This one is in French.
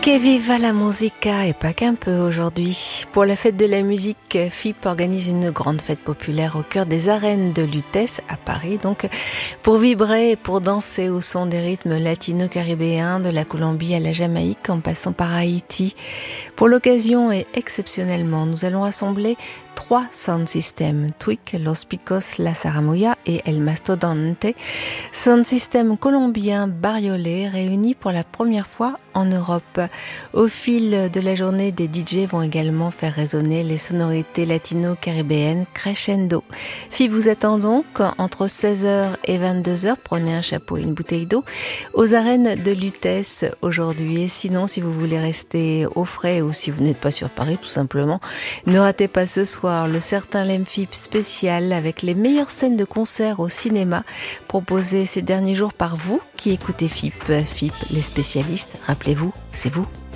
Que viva la musica et pas qu'un peu aujourd'hui. Pour la fête de la musique, FIP organise une grande fête populaire au cœur des arènes de Lutèce à Paris, donc pour vibrer et pour danser au son des rythmes latino-caribéens de la Colombie à la Jamaïque en passant par Haïti. Pour l'occasion et exceptionnellement, nous allons assembler 3 sound systems, Twik, Los Picos, La Saramuya et El Mastodonte, sound system colombien bariolé réunis pour la première fois en Europe. Au fil de la journée, des DJ vont également faire résonner les sonorités latino-caribéennes crescendo. FIP vous attend donc entre 16h et 22h, prenez un chapeau et une bouteille d'eau, aux arènes de Lutèce aujourd'hui. Et sinon, si vous voulez rester au frais ou si vous n'êtes pas sur Paris tout simplement, ne ratez pas ce soir le Certain Lem FIP spécial avec les meilleures scènes de concert au cinéma proposées ces derniers jours par vous qui écoutez FIP. FIP, les spécialistes, rappelez-vous, c'est vous.